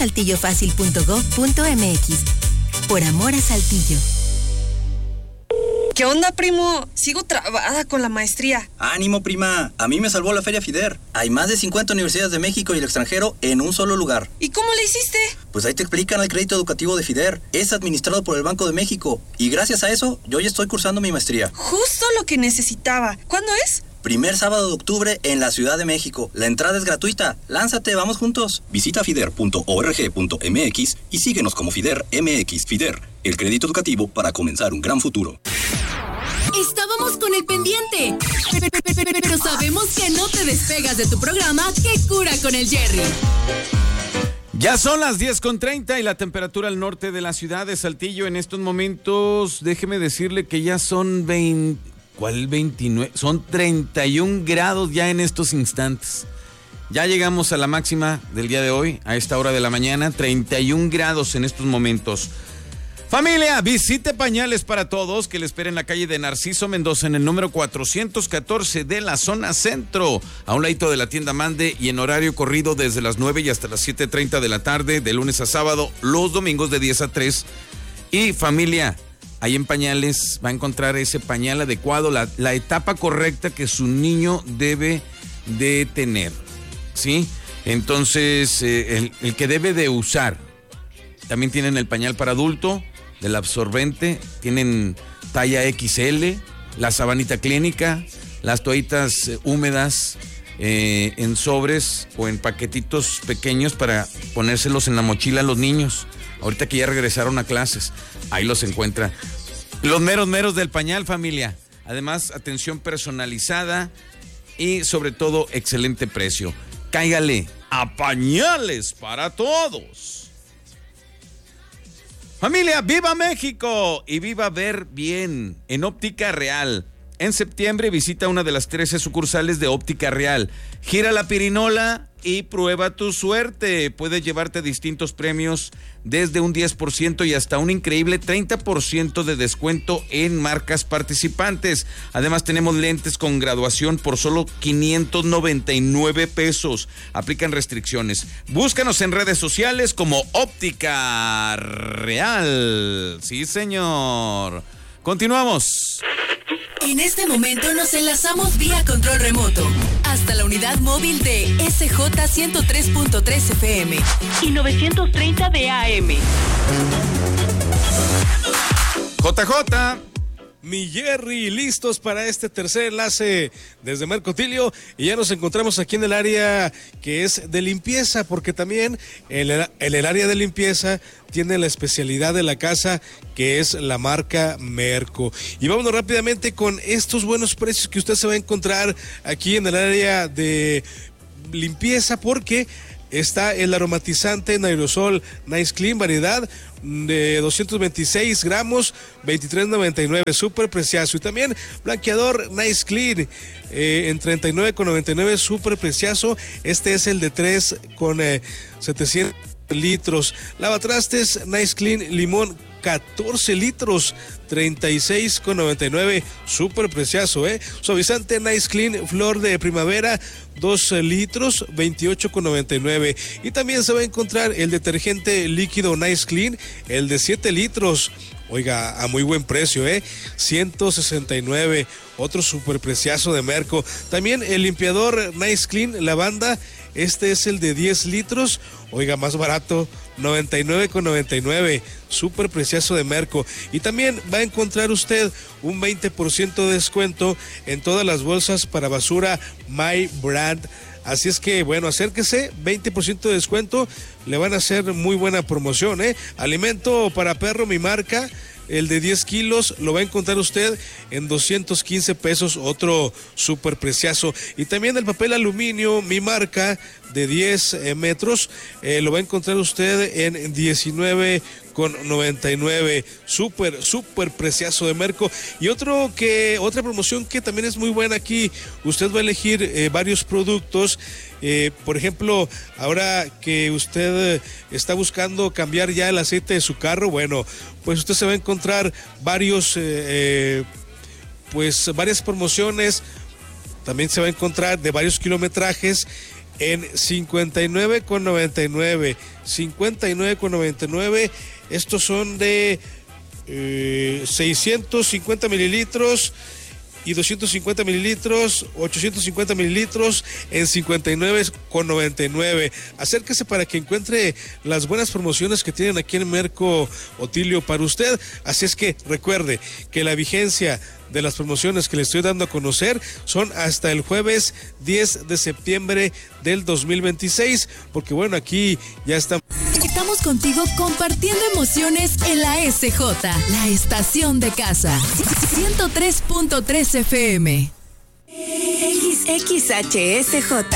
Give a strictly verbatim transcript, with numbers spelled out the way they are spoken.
saltillo fácil punto gob punto mx. Por amor a Saltillo. ¿Qué onda, primo? Sigo trabada con la maestría. ¡Ánimo, prima! A mí me salvó la Feria FIDER. Hay más de cincuenta universidades de México y el extranjero en un solo lugar. ¿Y cómo le hiciste? Pues ahí te explican el crédito educativo de FIDER. Es administrado por el Banco de México. Y gracias a eso, yo ya estoy cursando mi maestría. Justo lo que necesitaba. ¿Cuándo es? Primer sábado de octubre en la Ciudad de México. La entrada es gratuita. Lánzate, vamos juntos. Visita fider punto org punto mx y síguenos como FIDER M X. FIDER, el crédito educativo para comenzar un gran futuro. Estábamos con el pendiente, pero sabemos que no te despegas de tu programa ¿Qué cura con el Jerry? Ya son las diez con treinta y la temperatura al norte de la ciudad de Saltillo en estos momentos, déjeme decirle que ya son veinte, ¿cuál veintinueve? Son treinta y un grados ya en estos instantes. Ya llegamos a la máxima del día de hoy, a esta hora de la mañana, treinta y un grados en estos momentos. Familia, visite Pañales para Todos, que le espera en la calle de Narciso Mendoza, en el número cuatrocientos catorce de la zona centro, a un ladito de la tienda Mande, y en horario corrido desde las nueve y hasta las siete treinta de la tarde, de lunes a sábado, los domingos de diez a tres. Y familia, ahí en Pañales va a encontrar ese pañal adecuado, la, la etapa correcta que su niño debe de tener, ¿sí? Entonces, eh, el, el que debe de usar. También tienen el pañal para adulto, del absorbente, tienen talla equis ele, la sabanita clínica, las toallitas eh, húmedas eh, en sobres o en paquetitos pequeños para ponérselos en la mochila a los niños. Ahorita que ya regresaron a clases, ahí los encuentra. Los meros meros del pañal, familia. Además, atención personalizada y sobre todo excelente precio. Cáigale a Pañales para Todos. Familia, ¡viva México! Y viva ver bien en Óptica Real. En septiembre visita una de las trece sucursales de Óptica Real. Gira la pirinola y prueba tu suerte. Puedes llevarte distintos premios desde un diez por ciento y hasta un increíble treinta por ciento de descuento en marcas participantes. Además tenemos lentes con graduación por solo quinientos noventa y nueve pesos. Aplican restricciones. Búscanos en redes sociales como Óptica Real. Sí, señor. Continuamos. En este momento nos enlazamos vía control remoto hasta la unidad móvil de ese jota ciento tres punto tres efe eme y novecientos treinta de a eme. J J. Mi Jerry, listos para este tercer enlace desde Mercotilio, y ya nos encontramos aquí en el área que es de limpieza, porque también en el, en el área de limpieza tiene la especialidad de la casa, que es la marca Merco. Y vámonos rápidamente con estos buenos precios que usted se va a encontrar aquí en el área de limpieza, porque está el aromatizante en aerosol Nice Clean, variedad de doscientos veintiséis gramos, veintitrés noventa y nueve, súper precioso. Y también blanqueador Nice Clean eh, en treinta y nueve con noventa y nueve, súper precioso. Este es el de tres con eh, setecientos litros. Lavatrastes Nice Clean limón, catorce litros, treinta y seis con noventa y nueve, súper precioso, ¿eh? Suavizante Nice Clean flor de primavera, dos litros, veintiocho con noventa y nueve. Y también se va a encontrar el detergente líquido Nice Clean, el de siete litros, oiga, a muy buen precio, ¿eh? ciento sesenta y nueve, otro súper precioso de Merco. También el limpiador Nice Clean lavanda, este es el de diez litros, oiga, más barato, noventa y nueve con noventa y nueve, súper precioso de Merco. Y también va a encontrar usted un veinte por ciento de descuento en todas las bolsas para basura My Brand. Así es que, bueno, acérquese, veinte por ciento de descuento, le van a hacer muy buena promoción, ¿eh? Alimento para perro, mi marca, el de diez kilos, lo va a encontrar usted en doscientos quince pesos, otro súper precioso. Y también el papel aluminio, mi marca, de diez eh, metros, eh, lo va a encontrar usted en diecinueve con noventa y nueve, súper, súper precioso de Merco. Y otro que, otra promoción que también es muy buena aquí, usted va a elegir eh, varios productos. Eh, por ejemplo, ahora que usted eh, está buscando cambiar ya el aceite de su carro, bueno, pues usted se va a encontrar varios, eh, eh, pues varias promociones. También se va a encontrar de varios kilometrajes en cincuenta y nueve con noventa y nueve. cincuenta y nueve con noventa y nueve. Estos son de eh, seiscientos cincuenta mililitros y doscientos cincuenta mililitros, ochocientos cincuenta mililitros en cincuenta y nueve con noventa y nueve. Acérquese para que encuentre las buenas promociones que tienen aquí en Merco Otilio para usted. Así es que recuerde que la vigencia de las promociones que le estoy dando a conocer son hasta el jueves diez de septiembre del dos mil veintiséis, porque bueno, aquí ya estamos. Estamos contigo compartiendo emociones en la S J, la estación de casa. ciento tres punto tres F M. X H S J.